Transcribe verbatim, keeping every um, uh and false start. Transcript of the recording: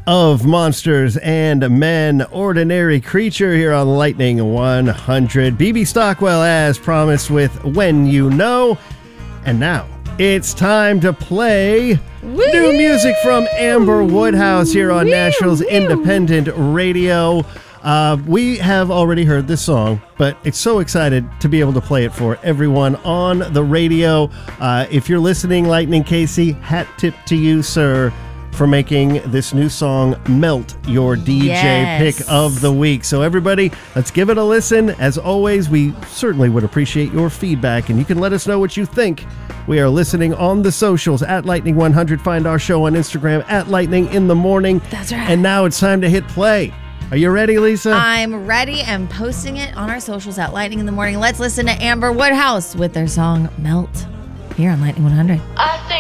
of Monsters and Men, Ordinary Creature here on Lightning one hundred. B B Stockwell, as promised, with When You Know. And now it's time to play Woo! New music from Amber Woodhouse here on Woo! Nashville's Woo! Independent Radio. Uh, we have already heard this song, but it's so excited to be able to play it for everyone on the radio. Uh, if you're listening, Lightning Casey, hat tip to you, sir, for making this new song Melt your D J yes. pick of the week. So everybody, let's give it a listen. As always, we certainly would appreciate your feedback, and you can let us know what you think. We are listening on the socials at Lightning one hundred. Find our show on Instagram at Lightning in the Morning. That's right. And now it's time to hit play. Are you ready, Lisa? I'm ready and posting it on our socials at Lightning in the Morning. Let's listen to Amber Woodhouse with their song Melt here on Lightning one hundred. I think